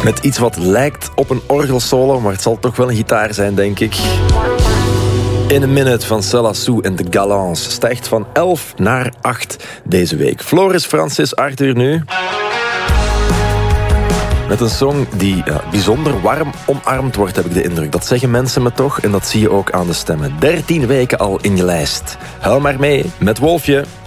Met iets wat lijkt op een orgelsolo, maar het zal toch wel een gitaar zijn, denk ik. In a Minute van Céla Sou en de Galants stijgt van 11 naar 8 deze week. Floris, Francis, Arthur nu. Met een song die bijzonder warm omarmd wordt, heb ik de indruk. Dat zeggen mensen me toch en dat zie je ook aan de stemmen. 13 weken al in je lijst. Huil maar mee met Wolfje.